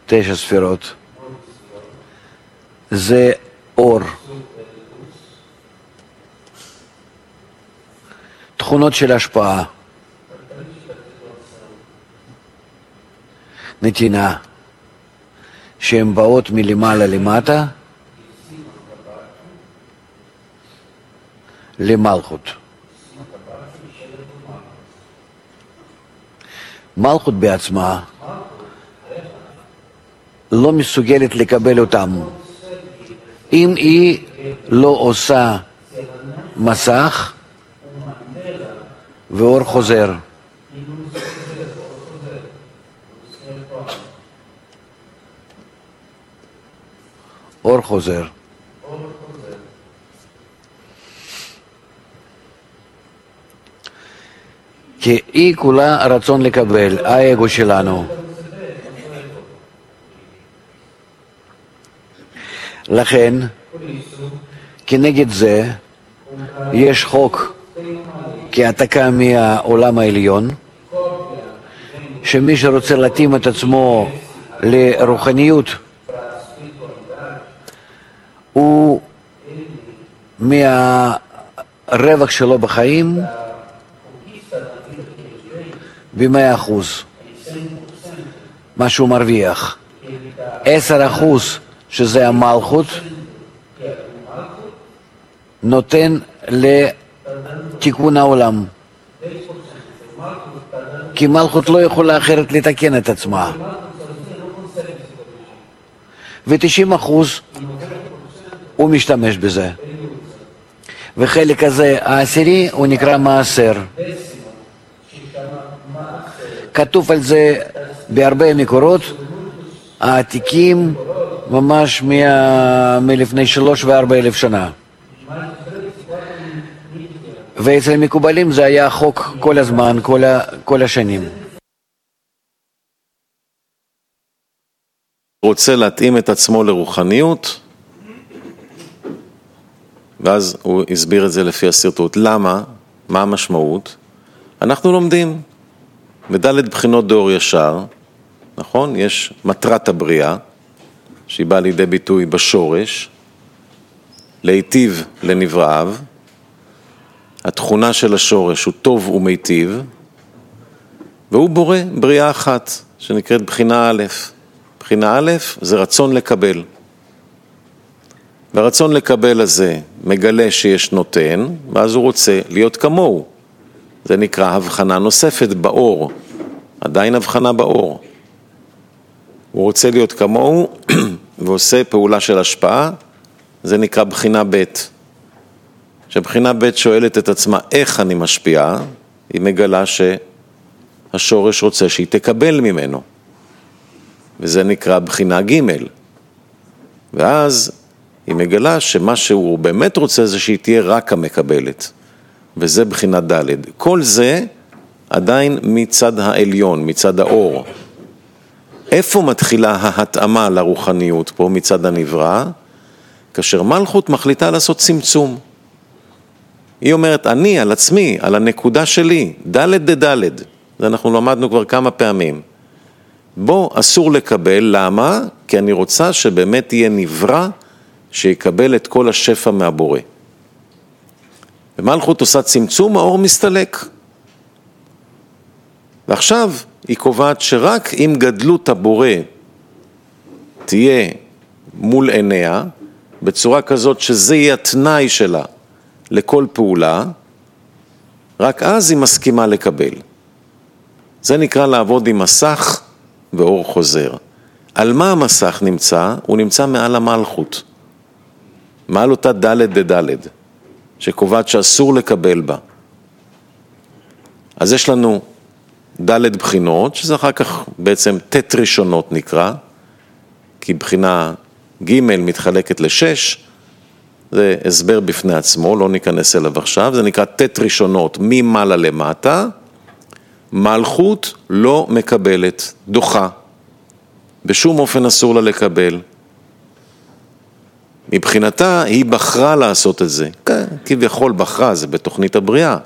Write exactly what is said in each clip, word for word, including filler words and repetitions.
תשע ספירות. זה אור. תכונות של השפעה. נתינה. שהן באות מלמעלה למטה למלכות. מלכות בעצמה לא מסוגלת לקבל אותם. אם היא לא עושה מסך ואור חוזר. אור חוזר. כי היא כולה רצון לקבל, האגו שלנו. לכן, כנגד זה, יש חוק כהעתקה מהעולם העליון, שמי שרוצה להתאים את עצמו לרוחניות, הוא מהרווח שלו בחיים במאה אחוז, מה שהוא מרוויח. עשר אחוז, שזה המלכות, נותן לתיקון העולם. כי מלכות לא יכולה אחרת לתקן את עצמה. ו-תשעים אחוז הוא משתמש בזה. וחלק הזה העשירי הוא נקרא מעשר. כתוב על זה בהרבה מקורות העתיקים, ממש מה... מלפני שלוש וארבע אלף שנה. ואצל מקובלים זה היה חוק כל הזמן, כל, ה... כל השנים. רוצה להתאים את עצמו לרוחניות, ואז הוא הסביר את זה לפי הסרטוט. למה? מה המשמעות? אנחנו לומדים בדלת בחינות דור ישר, נכון? יש מטרת הבריאה, שהיא באה לידי ביטוי בשורש, להיטיב לנבראיו. התכונה של השורש הוא טוב ומיטיב, והוא בורא בריאה אחת, שנקראת בחינה א'. בחינה א' זה רצון לקבל. והרצון לקבל הזה מגלה שיש נותן, ואז הוא רוצה להיות כמוהו. זה נקרא הבחנה נוספת באור, עדיין הבחנה באור. הוא רוצה להיות כמוהו ועושה פעולה של השפעה, זה נקרא בחינה ב'. שבחינה ב' שואלת את עצמה איך אני משפיעה, היא מגלה שהשורש רוצה שהיא תקבל ממנו. וזה נקרא בחינה ג'. ואז היא מגלה שמה שהוא באמת רוצה זה שהיא תהיה רק המקבלת. וזה בחינה ד'. כל זה עדיין מצד העליון, מצד האור. איפה מתחילה ההתאמה לרוחניות פה מצד הנברא? כאשר מלכות מחליטה לעשות צמצום. היא אומרת, אני על עצמי, על הנקודה שלי, ד' ד'. זה אנחנו למדנו כבר כמה פעמים. בו אסור לקבל, למה? כי אני רוצה שבאמת יהיה נברא שיקבל את כל השפע מהבורא. ומלכות עושה צמצום, האור מסתלק. ועכשיו היא קובעת שרק אם גדלות הבורא תהיה מול עיניה, בצורה כזאת שזה יהיה התנאי שלה לכל פעולה, רק אז היא מסכימה לקבל. זה נקרא לעבוד עם מסך ואור חוזר. על מה המסך נמצא? הוא נמצא מעל המלכות. מעל אותה ד' ד' שקובעת שאסור לקבל בה. אז יש לנו ד' בחינות, שזה אחר כך בעצם ת' ראשונות נקרא, כי בחינה ג' מתחלקת לשש, זה הסבר בפני עצמו, לא ניכנס אליו עכשיו, זה נקרא ת' ראשונות ממעלה למטה, מלכות לא מקבלת, דוחה, בשום אופן אסור לה לקבל. מבחינתה היא בחרה לעשות את זה, כביכול בחרה, זה בתוכנית הבריאה.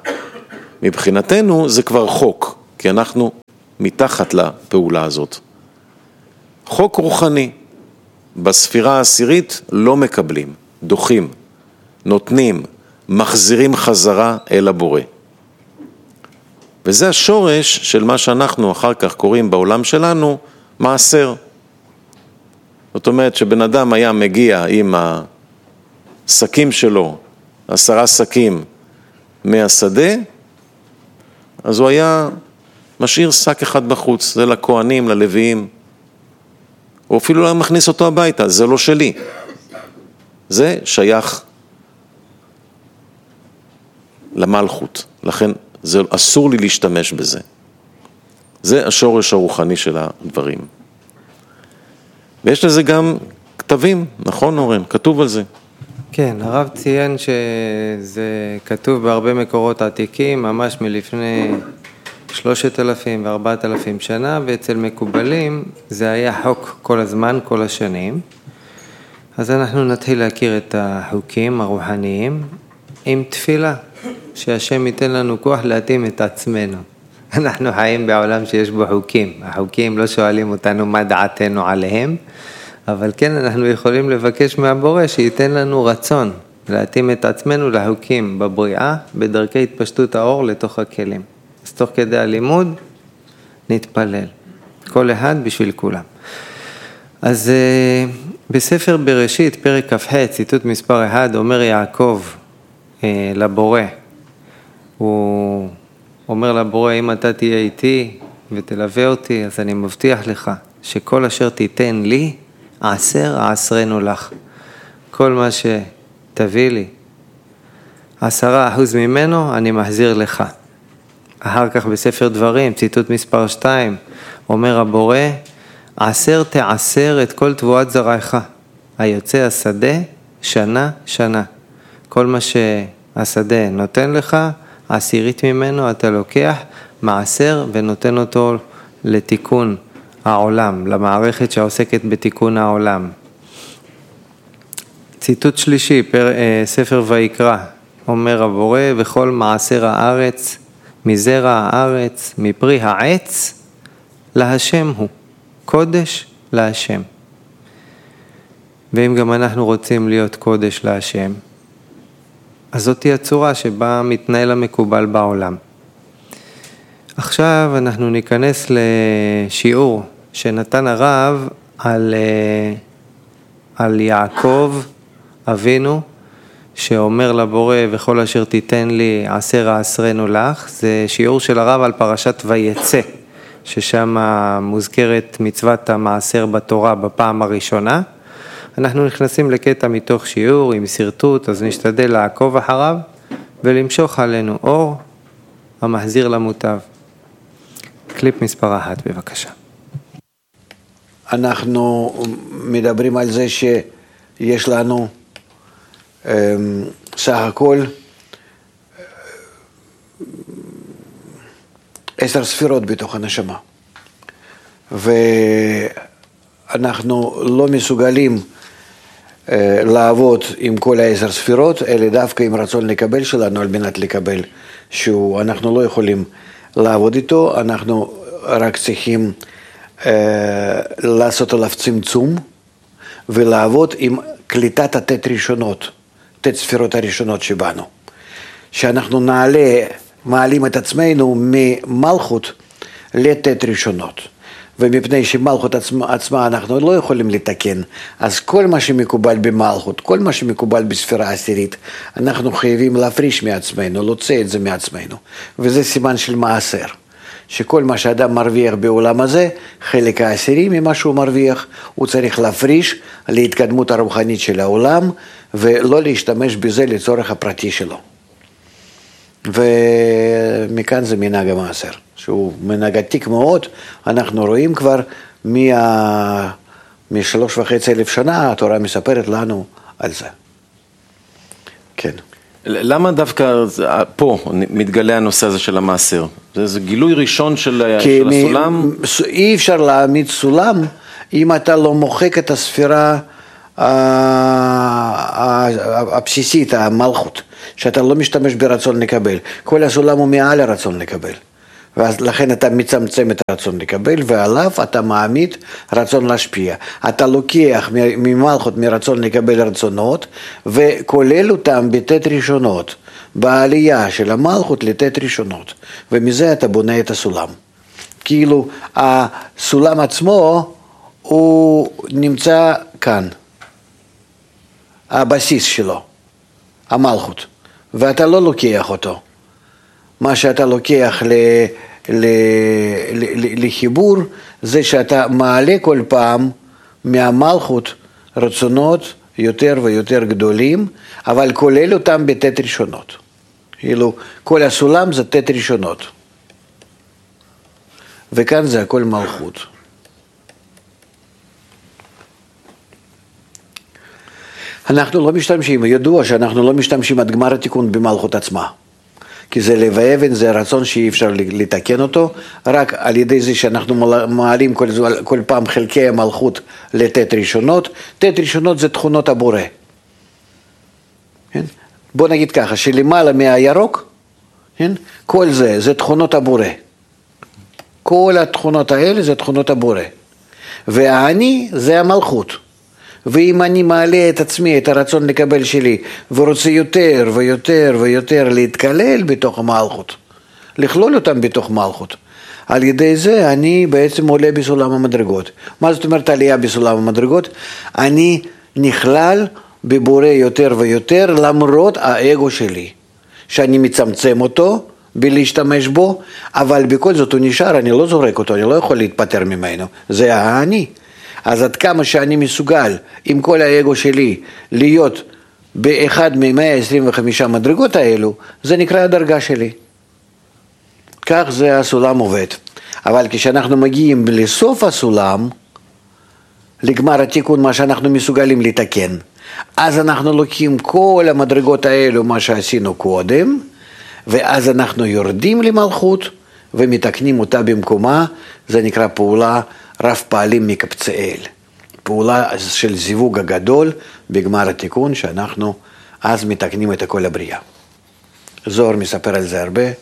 מבחינתנו זה כבר חוק, כי אנחנו מתחת לפעולה הזאת. חוק רוחני. בספירה העשירית לא מקבלים, דוחים, נותנים, מחזירים חזרה אל הבורא. וזה השורש של מה שאנחנו אחר כך קוראים בעולם שלנו מעשר. זאת אומרת שבן אדם היה מגיע עם השקים שלו, עשרה שקים מהשדה, אז הוא היה משאיר שק אחד בחוץ, זה לכהנים, ללוויים. הוא אפילו לא מכניס אותו הביתה, זה לא שלי. זה שייך למלכות, לכן זה אסור לי להשתמש בזה. זה השורש הרוחני של הדברים. ויש לזה גם כתבים, נכון אורן? כתוב על זה. כן, הרב ציין שזה כתוב בהרבה מקורות עתיקים, ממש מלפני שלושת אלפים וארבעת אלפים שנה, ואצל מקובלים זה היה חוק כל הזמן, כל השנים. אז אנחנו נתחיל להכיר את החוקים הרוחניים עם תפילה, שהשם ייתן לנו כוח להתאים את עצמנו. אנחנו חיים בעולם שיש בו חוקים. החוקים לא שואלים אותנו מה דעתנו עליהם, אבל כן אנחנו יכולים לבקש מהבורא שייתן לנו רצון להתאים את עצמנו לחוקים בבריאה, בדרכי התפשטות האור לתוך הכלים. אז תוך כדי הלימוד נתפלל, כל אחד בשביל כולם. אז בספר בראשית, פרק כ"ח, ציטוט מספר אחד, אומר יעקב לבורא, הוא אומר לבורא, אם אתה תהיה איתי ותלווה אותי, אז אני מבטיח לך שכל אשר תיתן לי, עשר עשרנו לך. כל מה שתביא לי, עשרה אחוז ממנו, אני מחזיר לך. אחר כך בספר דברים, ציטוט מספר שתיים, אומר הבורא, עשר תעשר את כל תבואת זרעך, היוצא השדה שנה שנה. כל מה שהשדה נותן לך, עשירית ממנו אתה לוקח מעשר ונותן אותו לתיקון העולם, למערכת שעוסקת בתיקון העולם. ציטוט שלישי, פר, ספר ויקרא, אומר הבורא, וכל מעשר הארץ, מזרע הארץ, מפרי העץ, להשם הוא, קודש להשם. ואם גם אנחנו רוצים להיות קודש להשם, אז זאת היא הצורה שבה מתנהל המקובל בעולם. עכשיו אנחנו ניכנס לשיעור שנתן הרב על, על יעקב אבינו, שאומר לבורא וכל אשר תיתן לי עשר העשרנו לך. זה שיעור של הרב על פרשת ויצא, ששם מוזכרת מצוות המעשר בתורה בפעם הראשונה. אנחנו נכנסים לקטע מתוך שיעור עם סרטוט, אז נשתדל לעקוב אחריו ולמשוך עלינו אור המחזיר למוטב. קליפ מספר אחת בבקשה. אנחנו מדברים על זה שיש לנו סך הכל עשר ספירות בתוך הנשמה, ואנחנו לא מסוגלים לעבוד עם כל העשר ספירות, אלא דווקא עם רצון לקבל שלנו על מנת לקבל, שאנחנו לא יכולים לעבוד איתו, אנחנו רק צריכים אה, לעשות עליו צמצום, ולעבוד עם קליטת התת ראשונות, תת ספירות הראשונות שבנו. שאנחנו נעלה, מעלים את עצמנו ממלכות לתת ראשונות. ומפני שמלכות עצמה, עצמה אנחנו לא יכולים לתקן, אז כל מה שמקובל במלכות, כל מה שמקובל בספירה עשירית, אנחנו חייבים להפריש מעצמנו, להוציא את זה מעצמנו. וזה סימן של מעשר, שכל מה שאדם מרוויח בעולם הזה, חלק העשירי ממה שהוא מרוויח, הוא צריך להפריש להתקדמות הרוחנית של העולם, ולא להשתמש בזה לצורך הפרטי שלו. ומכאן זה מנהג המעשר, שהוא מנהג עתיק מאוד. אנחנו רואים כבר מה... משלוש וחצי אלף שנה, התורה מספרת לנו על זה. כן. למה דווקא פה מתגלה הנושא הזה של המעשר? זה, זה גילוי ראשון של, של מ... הסולם? אי אפשר להעמיד סולם אם אתה לא מוחק את הספירה הבסיסית, המלכות, שאתה לא משתמש ברצון לקבל. כל הסולם הוא מעל הרצון לקבל. ואז לכן אתה מצמצם את הרצון לקבל, ועליו אתה מעמיד רצון להשפיע. אתה לוקח ממלכות מרצון לקבל רצונות, וכולל אותם בתת ראשונות, בעלייה של המלכות לתת ראשונות, ומזה אתה בונה את הסולם. כאילו הסולם עצמו הוא נמצא כאן, הבסיס שלו, המלכות, ואתה לא לוקח אותו. מה שאתה לוקח ל, ל, ל, לחיבור זה שאתה מעלה כל פעם מהמלכות רצונות יותר ויותר גדולים, אבל כולל אותם בתת ראשונות. כאילו כל הסולם זה תת ראשונות. וכאן זה הכל מלכות. אנחנו לא משתמשים, ידוע שאנחנו לא משתמשים עד גמר התיקון במלכות עצמה. כי זה לב האבן, זה רצון שאי אפשר לתקן אותו, רק על ידי זה שאנחנו מעלים כל, כל פעם חלקי המלכות לתת ראשונות. תת ראשונות זה תכונות הבורא. כן? בוא נגיד ככה, שלמעלה מהירוק, כן? כל זה, זה תכונות הבורא. כל התכונות האלה זה תכונות הבורא. והאני זה המלכות. ואם אני מעלה את עצמי, את הרצון לקבל שלי, ורוצה יותר ויותר ויותר להתקלל בתוך המלכות, לכלול אותם בתוך מלכות, על ידי זה אני בעצם עולה בסולם המדרגות. מה זאת אומרת עלייה בסולם המדרגות? אני נכלל בבורא יותר ויותר למרות האגו שלי, שאני מצמצם אותו בלהשתמש בו, אבל בכל זאת הוא נשאר, אני לא זורק אותו, אני לא יכול להתפטר ממנו, זה האני. אז עד כמה שאני מסוגל עם כל האגו שלי להיות באחד מ-מאה עשרים וחמש מדרגות האלו, זה נקרא הדרגה שלי. כך זה הסולם עובד. אבל כשאנחנו מגיעים לסוף הסולם, לגמר התיקון, מה שאנחנו מסוגלים לתקן, אז אנחנו לוקחים כל המדרגות האלו, מה שעשינו קודם, ואז אנחנו יורדים למלכות ומתקנים אותה במקומה, זה נקרא פעולה רב פעלים מקבצאל, פעולה של זיווג הגדול בגמר התיקון, שאנחנו אז מתקנים את כל הבריאה. זוהר מספר על זה הרבה,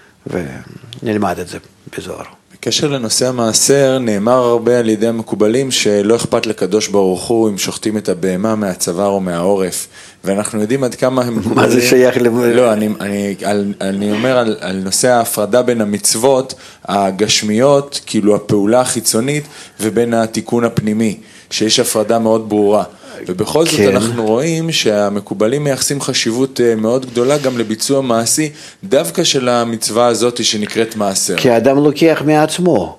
ונלמד את זה בזוהר. בקשר לנושא המעשר, נאמר הרבה על ידי המקובלים שלא אכפת לקדוש ברוך הוא אם שוחטים את הבהמה מהצוואר או מהעורף, ואנחנו יודעים עד כמה הם מקובלים. מה זה שייך ל... לא, אני, אני, על, אני אומר על, על נושא ההפרדה בין המצוות הגשמיות, כאילו הפעולה החיצונית, ובין התיקון הפנימי, שיש הפרדה מאוד ברורה. ובכל זאת כן. אנחנו רואים שהמקובלים מייחסים חשיבות מאוד גדולה גם לביצוע מעשי, דווקא של המצווה הזאת שנקראת מעשר. כי האדם לוקח מעצמו,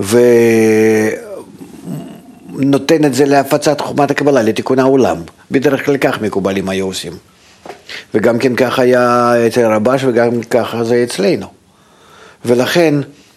ונותן את זה להפצת חוכמת הקבלה, לתיקון העולם. בדרך כלל כך מקובלים היו עושים. וגם כן כך היה אצל רבש, וגם ככה זה אצלנו. ולכן,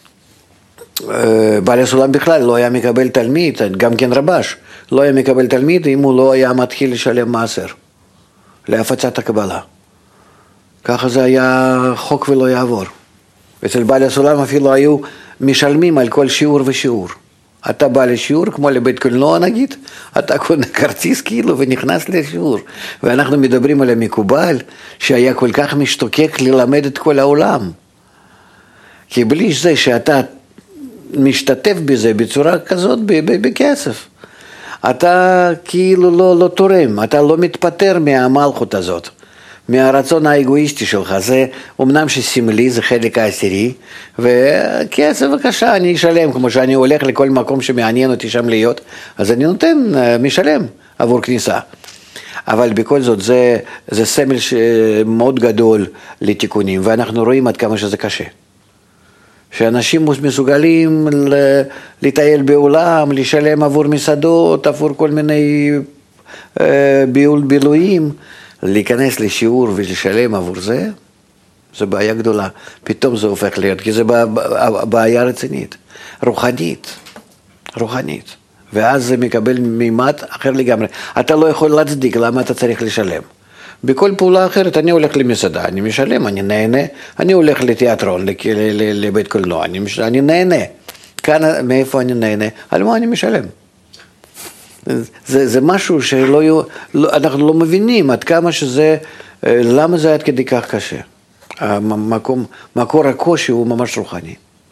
בעל הסולם בכלל לא היה מקבל תלמיד, גם כן רבש, לא היה מקבל תלמיד אם הוא לא היה מתחיל לשלם מעשר, להפצת הקבלה. ככה זה היה חוק ולא יעבור. אצל בעל הסולם אפילו היו משלמים על כל שיעור ושיעור. אתה בא לשיעור, כמו לבית קולנוע נגיד, אתה קונה כרטיס כאילו ונכנס לשיעור. ואנחנו מדברים על המקובל שהיה כל כך משתוקק ללמד את כל העולם. כי בלי זה שאתה משתתף בזה בצורה כזאת בכסף, אתה כאילו לא, לא תורם, אתה לא מתפטר מהמלכות הזאת, מהרצון האגואיסטי שלך. זה אמנם שסמלי, זה חלק העשירי, וכסף בבקשה, אני אשלם, כמו שאני הולך לכל מקום שמעניין אותי שם להיות, אז אני נותן, משלם עבור כניסה. אבל בכל זאת זה, זה סמל מאוד גדול לתיקונים, ואנחנו רואים עד כמה שזה קשה. שאנשים מסוגלים לטייל בעולם, לשלם עבור מסעדות, עבור כל מיני ביול בילויים, להיכנס לשיעור ולשלם עבור זה, זה בעיה גדולה. פתאום זה הופך להיות, כי זה בעיה רצינית, רוחנית, רוחנית. ואז זה מקבל מימד אחר לגמרי. אתה לא יכול להצדיק למה אתה צריך לשלם. בכל פעולה אחרת, אני הולך למסעדה, אני משלם, אני נהנה, אני הולך לתיאטרון, לבית קולנוע, אני, אני נהנה. כאן, מאיפה אני נהנה? על מה אני משלם? זה, זה משהו שלא, לא, אנחנו לא מבינים עד כמה שזה, למה זה עד כדי כך קשה. המקום, מקור הקושי הוא ממש רוחני.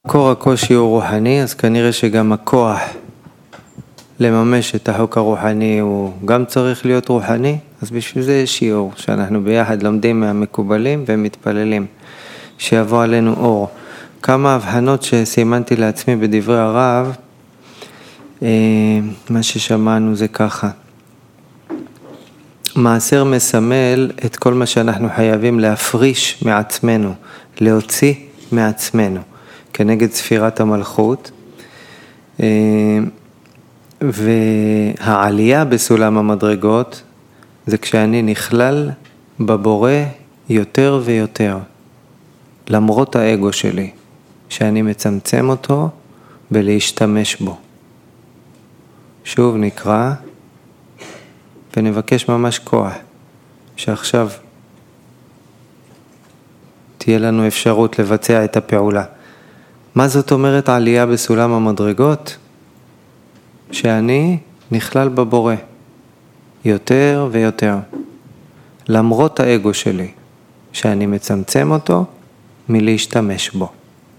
מקור הקושי הוא רוחני, אז כנראה שגם הכוח לממש את החוק הרוחני הוא גם צריך להיות רוחני, אז בשביל זה יש שיעור, שאנחנו ביחד לומדים מהמקובלים ומתפללים, שיבוא עלינו אור. כמה הבחנות שסימנתי לעצמי בדברי הרב, מה ששמענו זה ככה. מעשר מסמל את כל מה שאנחנו חייבים להפריש מעצמנו, להוציא מעצמנו, כנגד ספירת המלכות, והעלייה בסולם המדרגות זה כשאני נכלל בבורא יותר ויותר, למרות האגו שלי, שאני מצמצם אותו ולהשתמש בו. שוב נקרא ונבקש ממש כוח, שעכשיו תהיה לנו אפשרות לבצע את הפעולה. מה זאת אומרת עלייה בסולם המדרגות? שאני נכלל בבורא יותר ויותר, למרות האגו שלי, שאני מצמצם אותו מלהשתמש בו.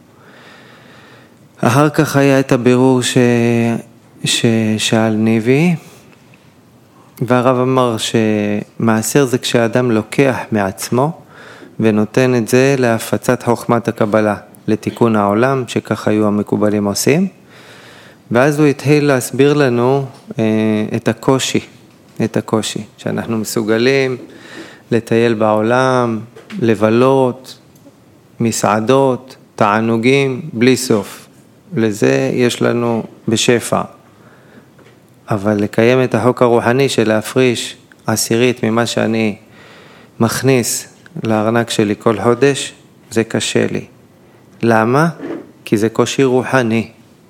אחר כך היה את הבירור ש... ששאל ניבי, והרב אמר שמעשר זה כשאדם לוקח מעצמו ונותן את זה להפצת חוכמת הקבלה, לתיקון העולם, שכך היו המקובלים עושים. ואז הוא התחיל להסביר לנו אה, את הקושי, את הקושי, שאנחנו מסוגלים לטייל בעולם, לבלות, מסעדות, תענוגים, בלי סוף. לזה יש לנו בשפע. אבל לקיים את החוק הרוחני של להפריש עשירית ממה שאני מכניס לארנק שלי כל חודש, זה קשה לי. למה? כי זה קושי רוחני.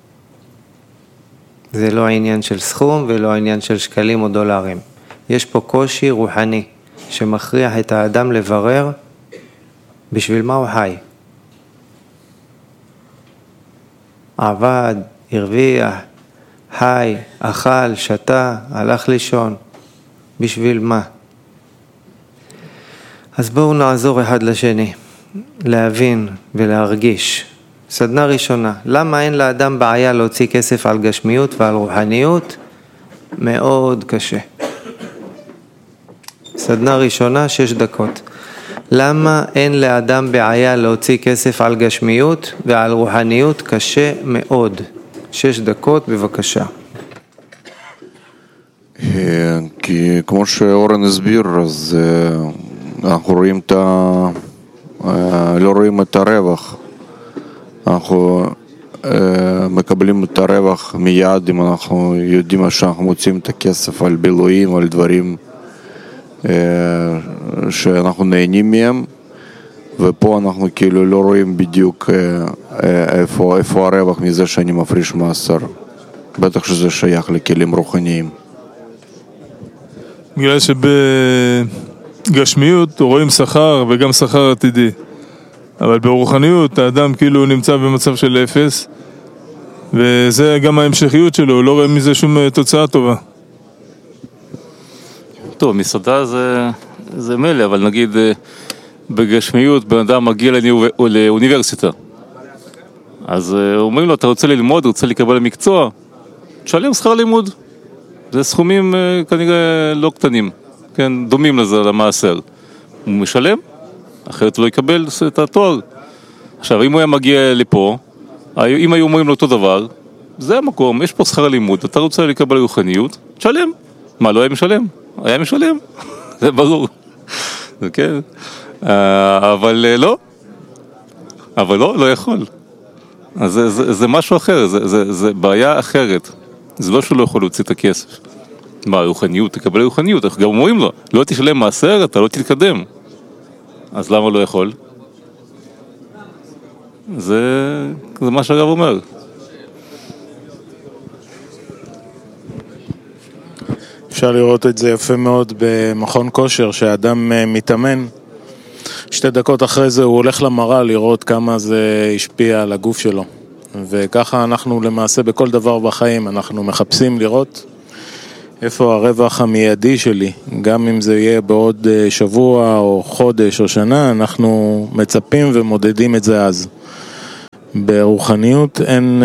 זה לא העניין של סכום ולא העניין של שקלים או דולרים. יש פה קושי רוחני שמכריח את האדם לברר בשביל מה הוא חי. עבד, הרוויח, חי, אכל, שתה, הלך לישון. בשביל מה? אז בואו נעזור אחד לשני, להבין ולהרגיש. סדנה ראשונה, למה אין לאדם בעיה להוציא כסף על גשמיות ועל רוחניות? מאוד קשה. סדנה ראשונה, שש דקות. למה אין לאדם בעיה להוציא כסף על גשמיות ועל רוחניות? קשה מאוד. שש דקות, בבקשה. כי כמו שאורן הסביר, אז אנחנו רואים את ה... לא רואים את הרווח. אנחנו מקבלים את הרווח מיד אם אנחנו יודעים שאנחנו מוצאים את הכסף על בילויים, על דברים שאנחנו נהנים מהם, ופה אנחנו כאילו לא רואים בדיוק איפה, איפה הרווח מזה שאני מפריש מעשר. בטח שזה שייך לכלים רוחניים. בגלל שבגשמיות רואים שכר וגם שכר עתידי, אבל ברוחניות האדם כאילו נמצא במצב של אפס, וזה גם ההמשכיות שלו, הוא לא רואה מזה שום תוצאה טובה. טוב, מסעדה זה, זה מלא, אבל נגיד בגשמיות בן אדם מגיע לאוניברסיטה, אז אומרים לו, אתה רוצה ללמוד, רוצה לקבל מקצוע, תשלם שכר לימוד. זה סכומים כנראה לא קטנים, כן, דומים לזה, למעשר. הוא משלם, אחרת הוא לא יקבל את התואר. עכשיו, אם הוא היה מגיע לפה, אם היו אומרים לו אותו דבר, זה המקום, יש פה שכר לימוד, אתה רוצה לקבל רוחניות, תשלם. מה, לא היה משלם? היה משלם, זה ברור. זה כן. אבל לא. אבל לא, לא יכול. אז זה, זה, זה משהו אחר, זה, זה, זה בעיה אחרת. זה לא שהוא לא יכול להוציא את הכסף. מה, רוחניות, תקבל רוחניות, אנחנו גם אומרים לו, לא תשלם מעשר, אתה לא תתקדם. אז למה לא יכול? זה, זה מה שהרב אומר. אפשר לראות את זה יפה מאוד במכון כושר, שהאדם מתאמן, שתי דקות אחרי זה הוא הולך למראה לראות כמה זה השפיע על הגוף שלו. וככה אנחנו למעשה בכל דבר בחיים, אנחנו מחפשים לראות איפה הרווח המיידי שלי, גם אם זה יהיה בעוד שבוע או חודש או שנה, אנחנו מצפים ומודדים את זה אז. ברוחניות אין,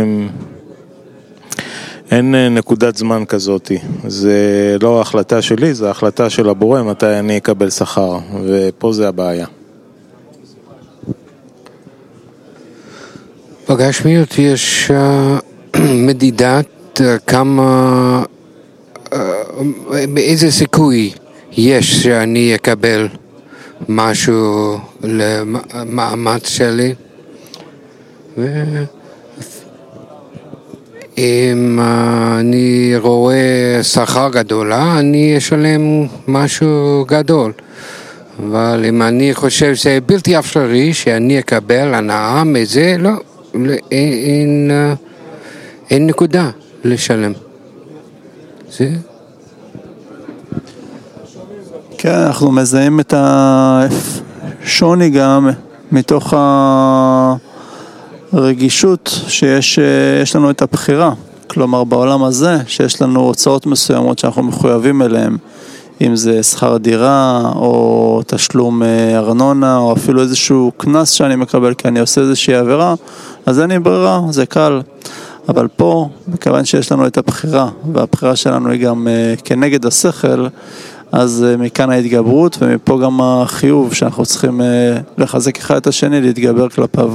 אין נקודת זמן כזאת. זה לא החלטה שלי, זה החלטה של הבורא מתי אני אקבל שכר, ופה זה הבעיה. בגשמיות יש מדידת כמה, באיזה סיכוי יש שאני אקבל משהו למאמץ שלי, ואם אני רואה שכר גדולה אני אשלם משהו גדול, אבל אם אני חושב שזה בלתי אפשרי שאני אקבל הנאה מזה, לא, אין, אין נקודה לשלם. זה כן, אנחנו מזהים את השוני גם מתוך הרגישות שיש יש לנו את הבחירה. כלומר, בעולם הזה שיש לנו הוצאות מסוימות שאנחנו מחויבים אליהן, אם זה שכר דירה או תשלום ארנונה או אפילו איזשהו כנס שאני מקבל כי אני עושה איזושהי עבירה, אז אין לי ברירה, זה קל. אבל פה, מכיוון שיש לנו את הבחירה, והבחירה שלנו היא גם כנגד השכל, אז מכאן ההתגברות ומפה גם החיוב שאנחנו צריכים לחזק אחד את השני, להתגבר כלפיו.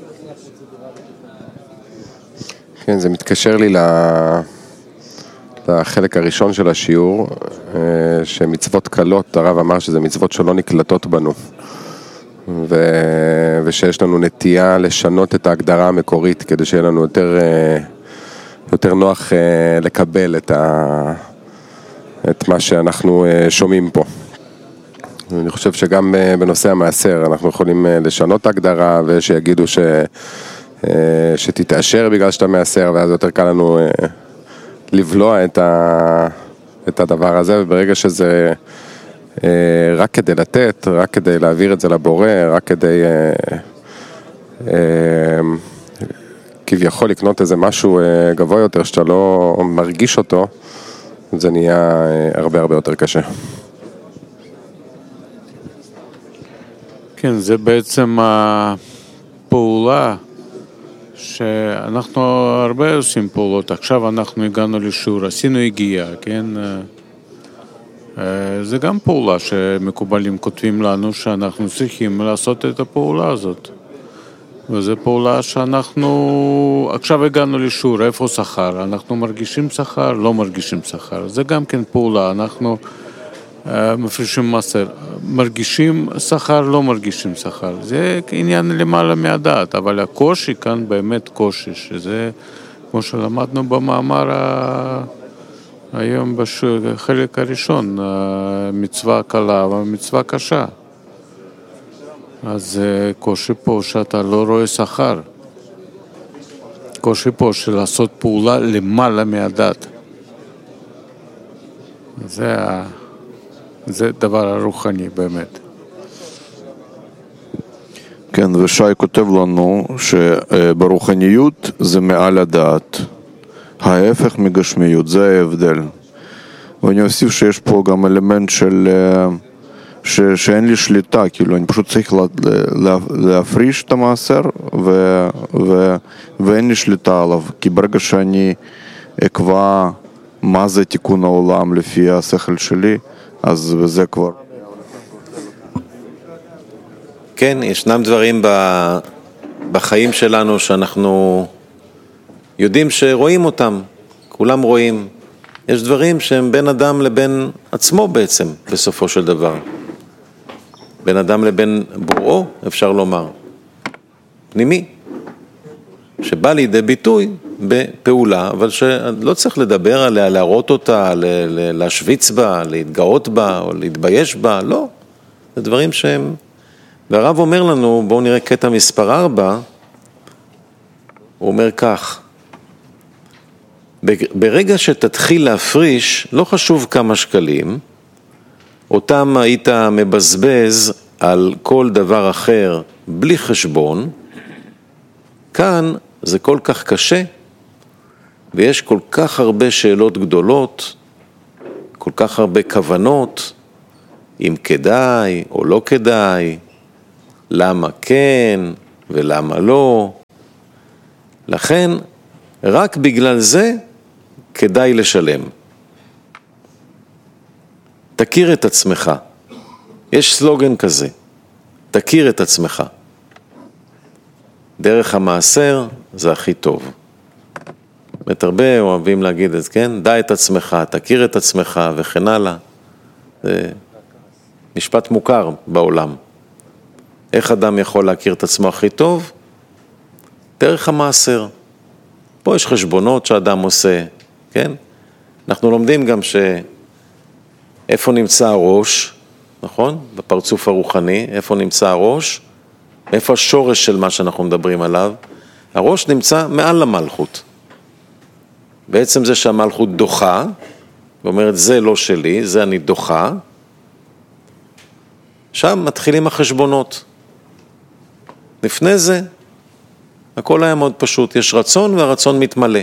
כן, זה מתקשר לי לחלק הראשון של השיעור, שמצוות קלות, הרב אמר שזה מצוות שלא נקלטות בנו, ו... ושיש לנו נטייה לשנות את ההגדרה המקורית, כדי שיהיה לנו יותר, יותר נוח לקבל את ה... את מה שאנחנו שומעים פה. אני חושב שגם בנושא המעשר אנחנו יכולים לשנות את ההגדרה, ושיגידו ש... שתתאשר בגלל שאתה מעשר, ואז יותר קל לנו לבלוע את, ה... את הדבר הזה, וברגע שזה רק כדי לתת, רק כדי להעביר את זה לבורא, רק כדי כביכול לקנות איזה משהו גבוה יותר שאתה לא מרגיש אותו, זה נהיה הרבה הרבה יותר קשה. כן, זה בעצם הפעולה שאנחנו הרבה עושים פעולות. עכשיו אנחנו הגענו לשיעור, עשינו הגיעה, כן? זה גם פעולה שמקובלים כותבים לנו שאנחנו צריכים לעשות את הפעולה הזאת. וזו פעולה שאנחנו עכשיו הגענו לשיעור, איפה שכר? אנחנו מרגישים שכר, לא מרגישים שכר. זה גם כן פעולה, אנחנו uh, מפרישים מסר. מרגישים שכר, לא מרגישים שכר. זה עניין למעלה מהדעת, אבל הקושי כאן באמת קושי, שזה כמו שלמדנו במאמר ה... היום בחלק הראשון, מצווה קלה ומצווה קשה. אז קושי פה שאתה לא רואה שכר. קושי פה של לעשות פעולה למעלה מהדת. זה, זה דבר הרוחני באמת. כן, ושי כותב לנו שברוחניות זה מעל הדעת. ההפך מגשמיות, זה ההבדל. ואני אוסיף שיש פה גם אלמנט של ש, שאין לי שליטה, כאילו אני פשוט צריך לה, לה, להפריש את המעשר ו, ו, ואין לי שליטה עליו, כי ברגע שאני אקבע מה זה תיקון העולם לפי השכל שלי, אז זה כבר... כן, ישנם דברים בחיים שלנו שאנחנו יודעים שרואים אותם, כולם רואים. יש דברים שהם בין אדם לבין עצמו בעצם, בסופו של דבר. בין אדם לבין בוראו, אפשר לומר. פנימי. שבא לידי ביטוי בפעולה, אבל שלא צריך לדבר עליה, להראות אותה, להשוויץ בה, להתגאות בה, או להתבייש בה, לא. זה דברים שהם... והרב אומר לנו, בואו נראה קטע מספר ארבע, הוא אומר כך, ברגע שתתחיל להפריש, לא חשוב כמה שקלים, אותם היית מבזבז על כל דבר אחר בלי חשבון, כאן זה כל כך קשה, ויש כל כך הרבה שאלות גדולות, כל כך הרבה כוונות, אם כדאי או לא כדאי, למה כן ולמה לא, לכן, רק בגלל זה כדאי לשלם. תכיר את עצמך. יש סלוגן כזה, תכיר את עצמך. דרך המעשר זה הכי טוב. באמת הרבה אוהבים להגיד את זה, כן? דע את עצמך, תכיר את עצמך וכן הלאה. זה משפט מוכר בעולם. איך אדם יכול להכיר את עצמו הכי טוב? דרך המעשר. פה יש חשבונות שאדם עושה, כן? אנחנו לומדים גם שאיפה נמצא הראש, נכון? בפרצוף הרוחני, איפה נמצא הראש? איפה השורש של מה שאנחנו מדברים עליו? הראש נמצא מעל למלכות. בעצם זה שהמלכות דוחה, ואומרת זה לא שלי, זה אני דוחה, שם מתחילים החשבונות. לפני זה, הכל היה מאוד פשוט, יש רצון והרצון מתמלא.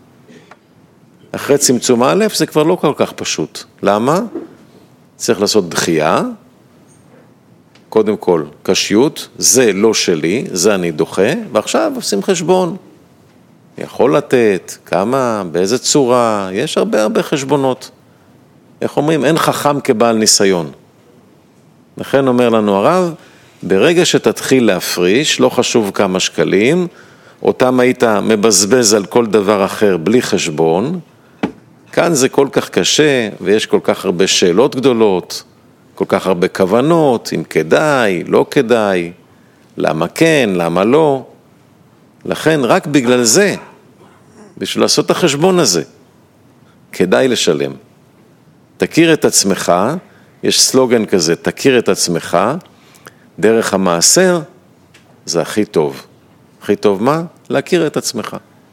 אחרי צמצום א' זה כבר לא כל כך פשוט. למה? צריך לעשות דחייה, קודם כל קשיות, זה לא שלי, זה אני דוחה, ועכשיו עושים חשבון. יכול לתת, כמה, באיזה צורה, יש הרבה הרבה חשבונות. איך אומרים? אין חכם כבעל ניסיון. לכן אומר לנו הרב, ברגע שתתחיל להפריש, לא חשוב כמה שקלים, אותם היית מבזבז על כל דבר אחר בלי חשבון, כאן זה כל כך קשה, ויש כל כך הרבה שאלות גדולות, כל כך הרבה כוונות, אם כדאי, לא כדאי, למה כן, למה לא. לכן רק בגלל זה, בשביל לעשות את החשבון הזה, כדאי לשלם. תכיר את עצמך, יש סלוגן כזה, תכיר את עצמך, דרך המעשר זה הכי טוב. הכי טוב מה? להכיר את עצמך.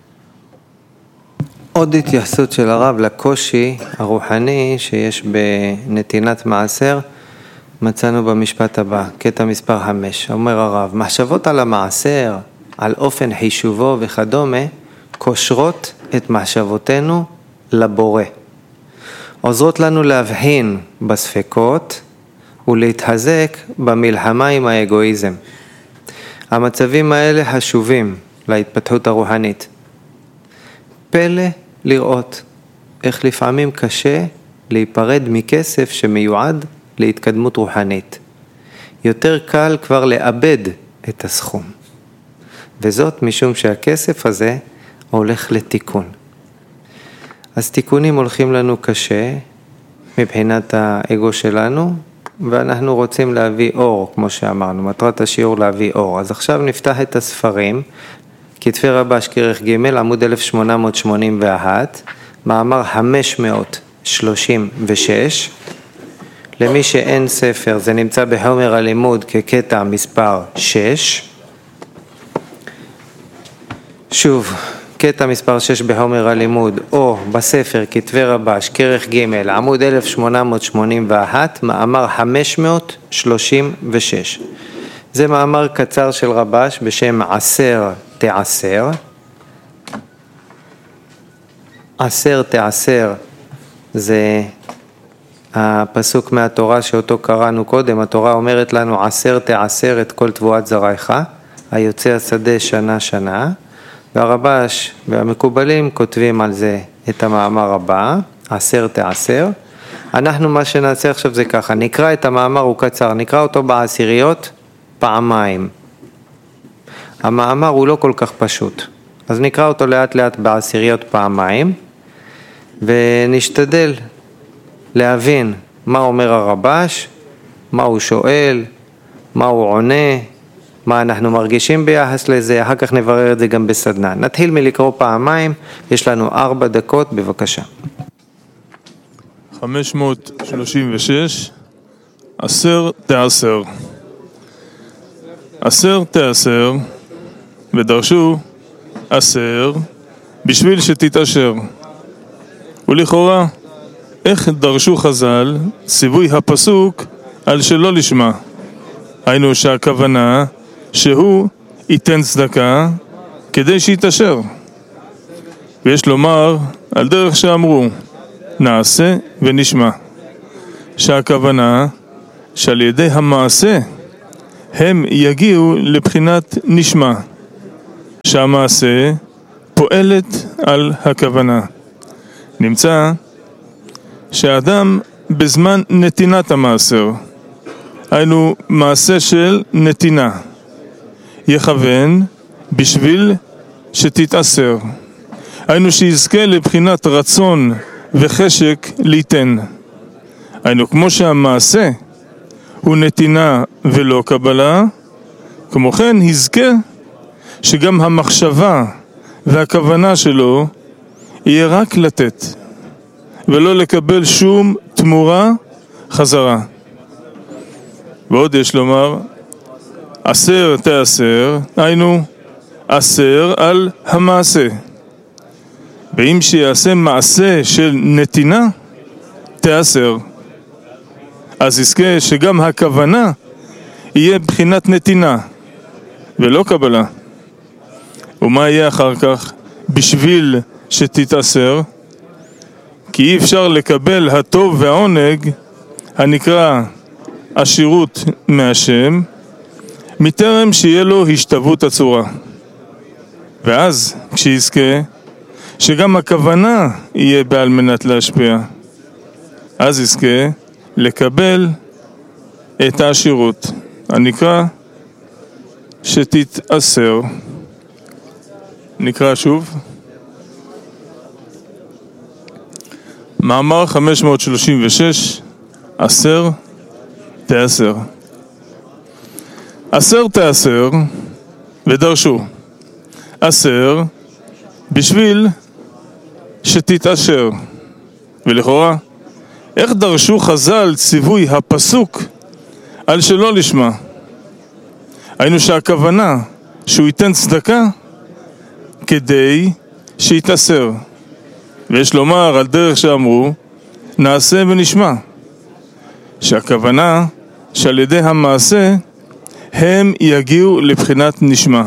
עוד התייחסות של הרב לקושי הרוחני שיש בנתינת מעשר, מצאנו במשפט הבא, קטע מספר חמש. אומר הרב, מחשבות על המעשר, על אופן חישובו וכדומה, קושרות את מחשבותינו לבורא. עוזרות לנו להבחין בספקות ולהתחזק במלחמה עם האגואיזם. המצבים האלה חשובים להתפתחות הרוחנית. פלא לראות איך לפעמים קשה להיפרד מכסף שמיועד להתקדמות רוחנית. יותר קל כבר לאבד את הסכום. וזאת משום שהכסף הזה הולך לתיקון. אז תיקונים הולכים לנו קשה מבחינת האגו שלנו, ואנחנו רוצים להביא אור, כמו שאמרנו, מטרת השיעור להביא אור. אז עכשיו נפתח את הספרים, כתבי רבש כרך ג' עמוד אלף שמונה מאות שמונים ואחת, מאמר חמש מאות שלושים ושש, למי שאין ספר זה נמצא בחומר הלימוד כקטע מספר שש, שוב, קטע מספר שש בחומר הלימוד, או בספר כתבי רבש כרך ג' עמוד אלף שמונה מאות שמונים ואחת, מאמר חמש מאות שלושים ושש. זה מאמר קצר של רבש בשם עשר תעשר. עשר תעשר זה הפסוק מהתורה שאותו קראנו קודם. התורה אומרת לנו עשר תעשר את כל תבואת זרעך, היוצא השדה שנה שנה. והרבש והמקובלים כותבים על זה את המאמר הבא, עשר תעשר. אנחנו מה שנעשה עכשיו זה ככה, נקרא את המאמר, הוא קצר, נקרא אותו בעשיריות פעמיים. המאמר הוא לא כל כך פשוט, אז נקרא אותו לאט לאט בעשיריות פעמיים, ונשתדל להבין מה אומר הרבש, מה הוא שואל, מה הוא עונה, מה אנחנו מרגישים ביחס לזה, אחר כך נברר את זה גם בסדנה. נתחיל מלקרוא פעמיים, יש לנו ארבע דקות, בבקשה. חמש מאות שלושים ושש, עשר תעשר. עשר תעשר, ודרשו עשר, בשביל שתתעשר. ולכאורה, איך דרשו חז"ל ציווי הפסוק על שלא לשמה? היינו שהכוונה שהוא ייתן צדקה כדי שיתעשר. ויש לומר על דרך שאמרו, נעשה ונשמע. שהכוונה שעל ידי המעשה הם יגיעו לבחינת נשמע. שהמעשה פועלת על הכוונה. נמצא שהאדם בזמן נתינת המעשר, היינו מעשה של נתינה, יכוון בשביל שתתעשר, היינו שיזכה לבחינת רצון וחשק ליתן. היינו כמו שהמעשה הוא נתינה ולא קבלה, כמו כן יזכה שגם המחשבה והכוונה שלו יהיה רק לתת ולא לקבל שום תמורה חזרה. ועוד יש לומר, עשר תעשר, היינו עשר על המעשה. ואם שיעשה מעשה של נתינה, תעשר. אז יזכה שגם הכוונה יהיה בחינת נתינה ולא קבלה. ומה יהיה אחר כך? בשביל שתתעשר, כי אי אפשר לקבל הטוב והעונג הנקרא עשירות מהשם מטרם שיהיה לו השתוות הצורה. ואז כשיזכה שגם הכוונה יהיה בעל מנת להשפיע, אז יזכה לקבל את העשירות הנקרא שתתעשר. נקרא שוב מאמר חמש מאות שלושים ושש, עשר תעשר. עשר תעשר ודרשו עשר בשביל שתתעשר. ולכאורה, איך דרשו חז"ל ציווי הפסוק על שלא לשמה? היינו שהכוונה שהוא ייתן צדקה כדי שיתעשר. ויש לומר על דרך שאמרו נעשה ונשמע, שהכוונה שעל ידי המעשה הם יגיעו לבחינת נשמע,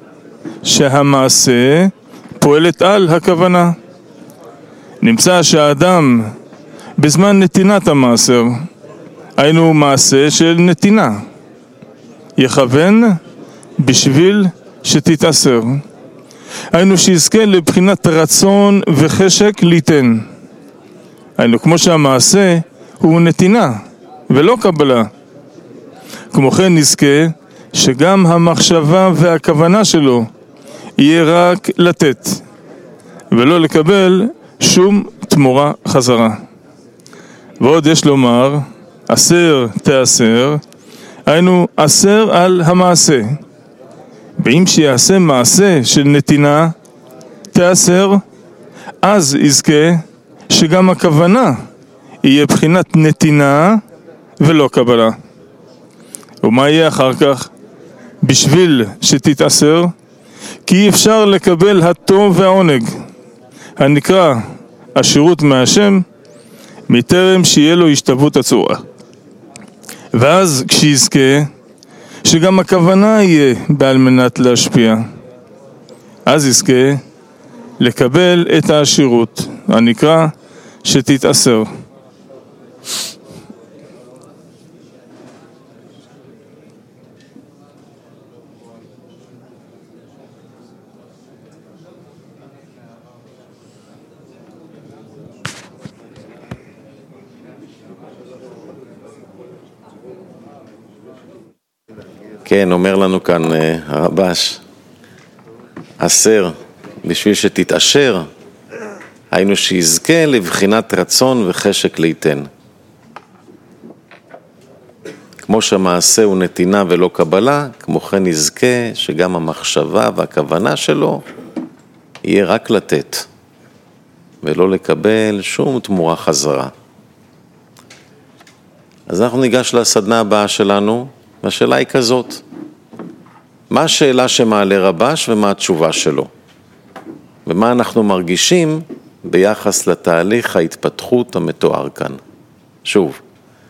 שהמעשה פועלת על הכוונה. נמצא שהאדם בזמן נתינת המעשר, היינו מעשה של נתינה, יכוון בשביל שתתעשר, היינו שיזכה לבחינת רצון וחשק ליתן. היינו כמו שהמעשה הוא נתינה ולא קבלה. כמו כן נזכה שגם המחשבה והכוונה שלו יהיה רק לתת ולא לקבל שום תמורה חזרה. ועוד יש לומר עשר תעשר, היינו עשר על המעשה. ואם שיעשה מעשה של נתינה תעשר, אז יזכה שגם הכוונה יהיה בחינת נתינה ולא קבלה. ומה יהיה אחר כך? בשביל שתתעשר, כי אי אפשר לקבל הטוב והעונג הנקרא עשירות מהשם מטרם שיהיה לו השתוות הצורה. ואז כשיזכה שגם הכוונה יהיה בעל מנת להשפיע, אז יזכה לקבל את העשירות הנקרא שתתעשר. כן, אומר לנו כאן הרבש, עשר בשביל שתתעשר, היינו שיזכה לבחינת רצון וחשק ליתן. כמו שהמעשה הוא נתינה ולא קבלה, כמו כן יזכה שגם המחשבה והכוונה שלו יהיה רק לתת ולא לקבל שום תמורה חזרה. אז אנחנו ניגש לסדנה הבאה שלנו, והשאלה היא כזאת, מה השאלה שמעלה רבש ומה התשובה שלו? ומה אנחנו מרגישים ביחס לתהליך ההתפתחות המתואר כאן? שוב,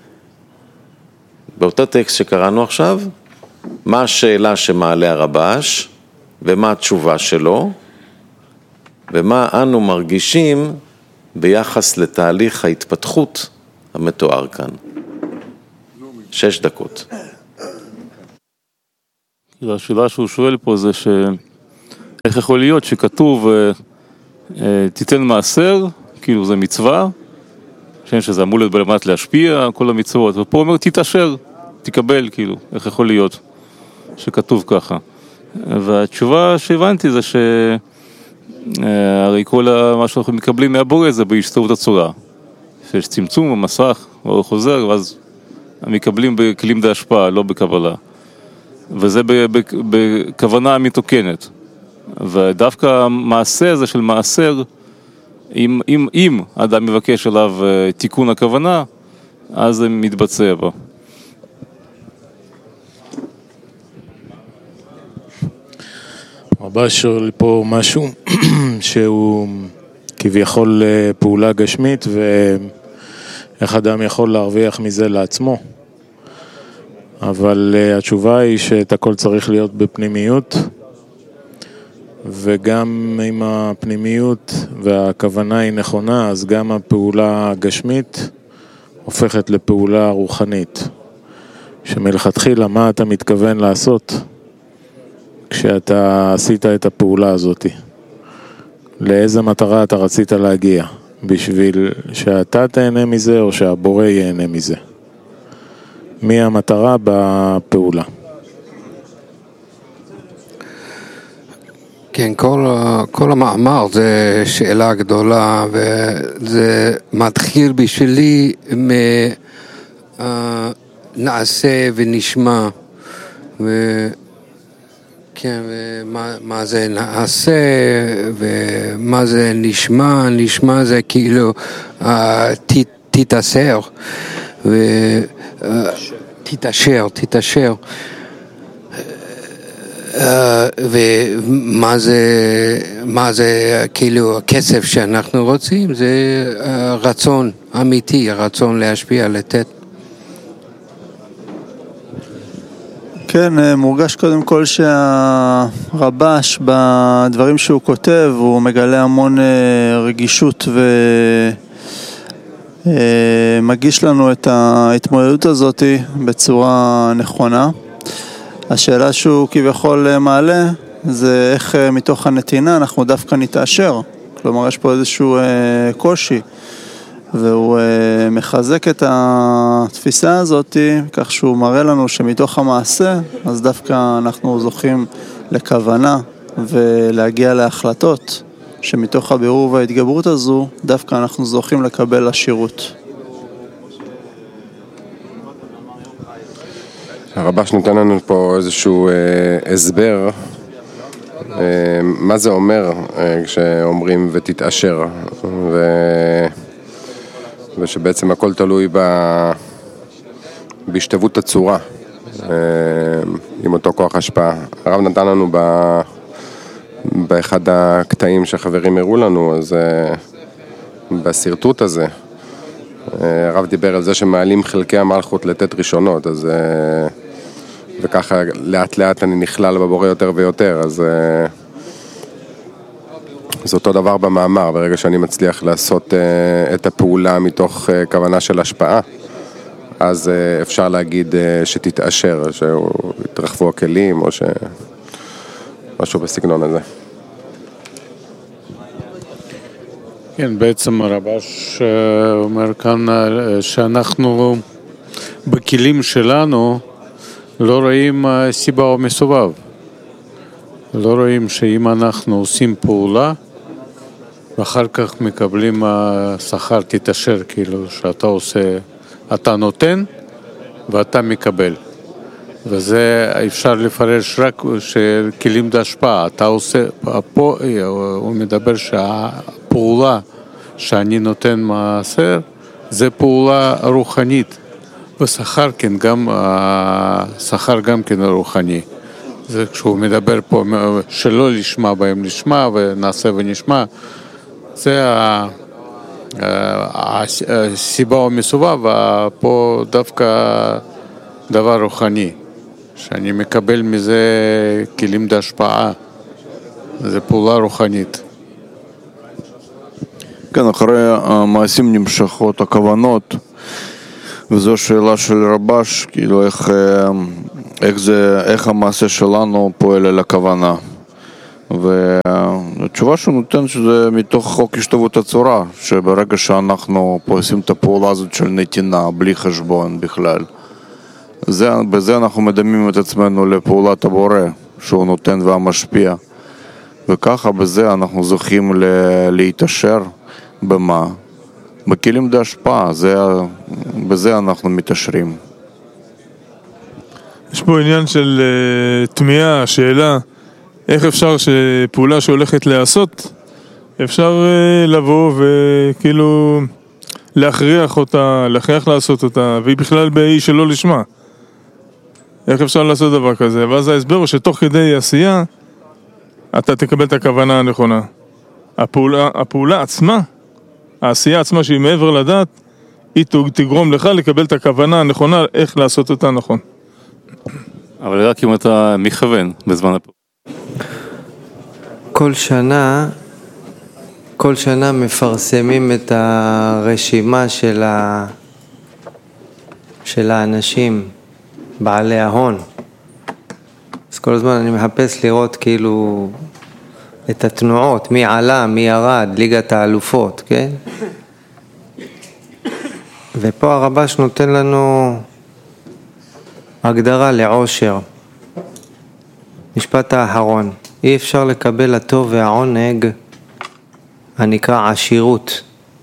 באותו טקסט שקראנו עכשיו, מה השאלה שמעלה הרבש ומה התשובה שלו, ומה אנו מרגישים ביחס לתהליך ההתפתחות המתואר כאן. שש דקות. השאלה שהוא שואל פה זה איך יכול להיות שכתוב תיתן מעשר, כאילו זה מצווה, שזה אמור להיות בלמד להשפיע, כל המצוות, ופה אומר תתעשר, תקבל, כאילו, איך יכול להיות שכתוב ככה. והתשובה שהבנתי זה שהרי כל מה שאנחנו מקבלים מהבורא זה בהשתוות הצורה. שיש צמצום במסך, או חוזר, ואז מקבלים בכלים דה השפעה, לא בקבלה. וזה בכוונה מתוקנת. ודווקא המעשה הזה של מעשר, אם, אם, אם אדם מבקש עליו תיקון הכוונה, אז זה מתבצע בו. רבה שואל לי פה משהו שהוא כביכול פעולה גשמית, ואיך אדם יכול להרוויח מזה לעצמו. אבל התשובה היא שאת הכל צריך להיות בפנימיות, וגם אם הפנימיות והכוונה היא נכונה, אז גם הפעולה הגשמית הופכת לפעולה רוחנית. שמלכתחילה מה אתה מתכוון לעשות כשאתה עשית את הפעולה הזאת? לאיזה מטרה אתה רצית להגיע? בשביל שאתה תהנה מזה או שהבורא ייהנה מזה? מי המטרה בפעולה? כן, כל, כל המאמר זה שאלה גדולה, וזה מתחיל בשבילי מנעשה ונשמע, ו... כן, ומה מה זה נעשה ומה זה נשמע, נשמע זה כאילו תתאשר, תתאשר, תתאשר. ומה זה, מה זה כאילו הכסף שאנחנו רוצים, זה רצון אמיתי, הרצון להשפיע, לתת. כן, מורגש קודם כל שהרבש בדברים שהוא כותב, הוא מגלה המון רגישות ומגיש לנו את ההתמודדות הזאת בצורה נכונה. השאלה שהוא כביכול מעלה זה איך מתוך הנתינה אנחנו דווקא נתאשר. כלומר, יש פה איזשהו קושי, והוא מחזק את התפיסה הזאת כך שהוא מראה לנו שמתוך המעשה אז דווקא אנחנו זוכים לכוונה ולהגיע להחלטות, שמתוך הבירור וההתגברות הזו דווקא אנחנו זוכים לקבל עשירות. הרבש נותן לנו פה איזשהו אה, הסבר אה, מה זה אומר אה, כשאומרים ותתאשר, ו... ושבעצם הכל תלוי ב... בהשתוות הצורה אה, עם אותו כוח השפעה. הרב נתן לנו ב... באחד הקטעים שחברים הראו לנו, אז אה, בסרטוט הזה הרב דיבר על זה שמעלים חלקי המלכות לתת ראשונות, אז וככה לאט לאט אני נכלל בבורא יותר ויותר, אז זה אותו דבר במאמר. ברגע שאני מצליח לעשות את הפעולה מתוך כוונה של השפעה, אז אפשר להגיד שתתאשר, שיתרחבו הכלים או שמשהו בסגנון הזה. כן, בעצם הרבש אומר כאן שאנחנו בכלים שלנו לא רואים סיבה או מסובב. לא רואים שאם אנחנו עושים פעולה ואחר כך מקבלים שכר תתאשר, כאילו שאתה עושה, אתה נותן ואתה מקבל. וזה אפשר לפרש רק שכלים בהשפעה. אתה עושה, פה הוא מדבר שהפעולה שאני נותן מעשר זה פעולה רוחנית. ושכר כן, גם, שכר גם כן רוחני. זה כשהוא מדבר פה שלא לשמה בהם לשמה ונעשה ונשמע, זה הסיבה או מסובב, פה דווקא דבר רוחני, שאני מקבל מזה כלים להשפעה, זה פעולה רוחנית. כן, אחרי המעשים נמשכות הכוונות, וזו שאלה של רבש, כאילו איך, איך, זה, איך המעשה שלנו פועל על הכוונה. והתשובה שהוא נותן שזה מתוך חוק השתוות הצורה, שברגע שאנחנו פה עושים את הפעולה הזאת של נתינה בלי חשבון בכלל, זה, בזה אנחנו מדמים את עצמנו לפעולת הבורא שהוא נותן והמשפיע, וככה בזה אנחנו זוכים ל- להתעשר. במה? בכלים להשפעה, זה, בזה אנחנו מתעשרים. יש פה עניין של uh, תמיהה, שאלה, איך אפשר שפעולה שהולכת לעשות, אפשר uh, לבוא וכאילו להכריח אותה, להכריח לעשות אותה, והיא בכלל באי שלא לשמה. איך אפשר לעשות דבר כזה? ואז ההסבר הוא שתוך כדי עשייה, אתה תקבל את הכוונה הנכונה. הפעולה, הפעולה עצמה, העשייה עצמה שהיא מעבר לדעת, היא תגרום לך לקבל את הכוונה הנכונה, איך לעשות אותה נכון. אבל רק אם אתה מכוון בזמן הפעולה. כל שנה, כל שנה מפרסמים את הרשימה של, ה... של האנשים, בעלי ההון. אז כל הזמן אני מחפש לראות כאילו את התנועות, מי עלה, מי ירד, ליגת האלופות, כן? ופה הרבש נותן לנו הגדרה לעושר. משפט האחרון, אי אפשר לקבל הטוב והעונג הנקרא עשירות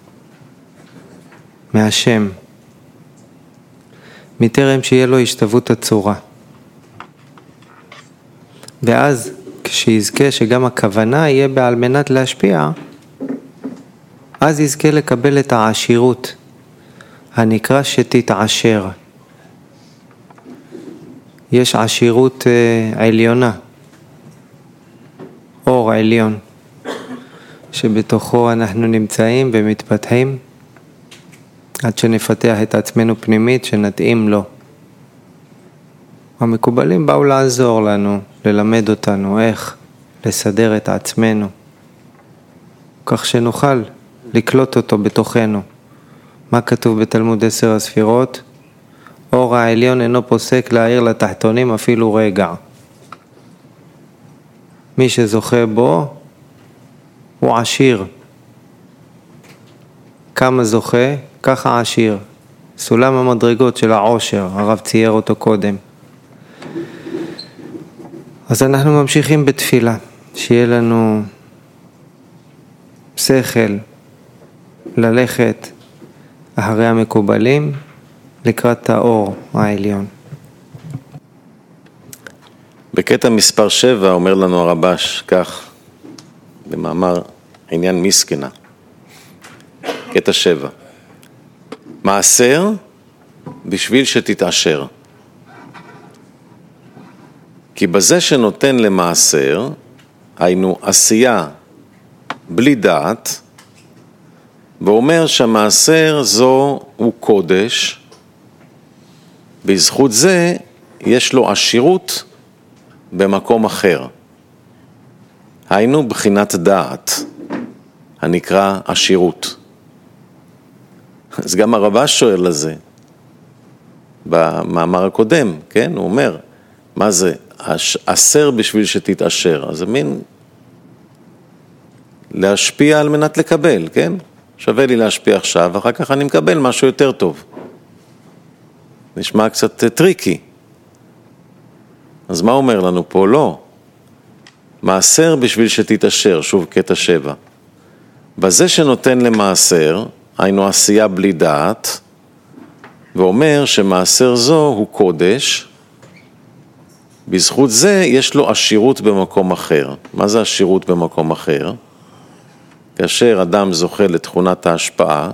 מהשם, מטרם שיהיה לו השתוות הצורה. ואז כשיזכה שגם הכוונה יהיה בעל מנת להשפיע, אז יזכה לקבל את העשירות הנקרא שתתעשר. יש עשירות עליונה, אור עליון, שבתוכו אנחנו נמצאים ומתפתחים עד שנפתח את עצמנו פנימית שנתאים לו. המקובלים באו לעזור לנו, ללמד אותנו איך לסדר את עצמנו, כך שנוכל לקלוט אותו בתוכנו. מה כתוב בתלמוד עשר הספירות? אור העליון אינו פוסק להאיר לתחתונים אפילו רגע. מי שזוכה בו הוא עשיר. כמה זוכה, ככה עשיר. סולם המדרגות של העושר, הרב צייר אותו קודם. אז אנחנו ממשיכים בתפילה, שיהיה לנו שכל ללכת אחרי המקובלים לקראת האור העליון. בקטע מספר שבע אומר לנו הרבש כך, במאמר עניין מסכנה, קטע שבע, מעשר בשביל שתתעשר. כי בזה שנותן למעשר, היינו עשייה בלי דעת, ואומר שהמעשר זו הוא קודש, בזכות זה יש לו עשירות במקום אחר. היינו בחינת דעת, הנקרא עשירות. אז גם הרבש שואל לזה, במאמר הקודם, כן? הוא אומר, מה זה? עשר בשביל שתתעשר. אז זה מין להשפיע על מנת לקבל, כן? שווה לי להשפיע עכשיו, אחר כך אני מקבל משהו יותר טוב. נשמע קצת טריקי. אז מה אומר לנו פה? לא. מעשר בשביל שתתעשר, שוב קטע שבע. בזה שנותן למעשר, היינו עשייה בלי דעת, ואומר שמעשר זו הוא קודש, בזכות זה יש לו עשירות במקום אחר. מה זה עשירות במקום אחר? כאשר אדם זוכה לתכונת ההשפעה,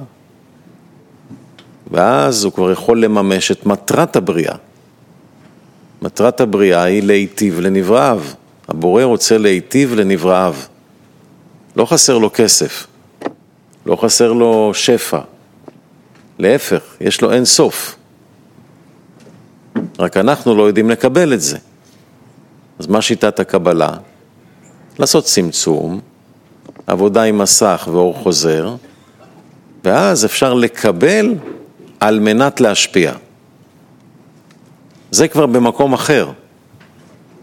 ואז הוא כבר יכול לממש את מטרת הבריאה. מטרת הבריאה היא להיטיב לנבראיו. הבורא רוצה להיטיב לנבראיו. לא חסר לו כסף, לא חסר לו שפע. להפך, יש לו אין סוף. רק אנחנו לא יודעים לקבל את זה. אז מה שיטת הקבלה? לעשות צמצום, עבודה עם מסך ואור חוזר, ואז אפשר לקבל על מנת להשפיע. זה כבר במקום אחר.